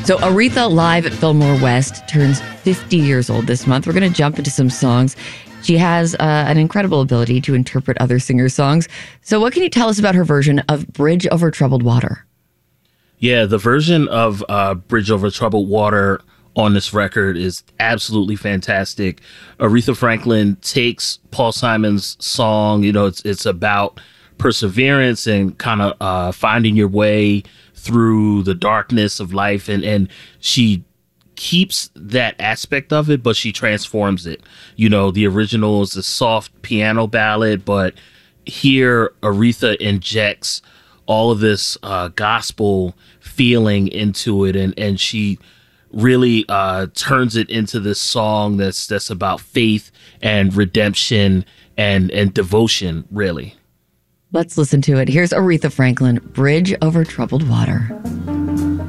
So Aretha live at Fillmore West turns 50 years old this month. We're going to jump into some songs. She has an incredible ability to interpret other singers' songs. So what can you tell us about her version of Bridge Over Troubled Water? Yeah, the version of Bridge Over Troubled Water on this record is absolutely fantastic. Aretha Franklin takes Paul Simon's song, it's about perseverance and kind of finding your way through the darkness of life, and she keeps that aspect of it, but she transforms it. The original is a soft piano ballad, but here Aretha injects all of this gospel feeling into it, and she really turns it into this song that's about faith and redemption and devotion, really. Let's listen to it. Here's Aretha Franklin, Bridge Over Troubled Water.